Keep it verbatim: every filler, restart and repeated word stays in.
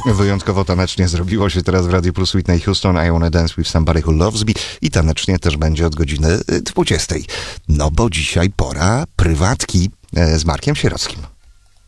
Wyjątkowo tanecznie zrobiło się teraz w Radiu Plus Whitney Houston, I Wanna Dance With Somebody Who Loves Me i tanecznie też będzie od godziny dwudziestej. No bo dzisiaj pora prywatki z Markiem Sierockim.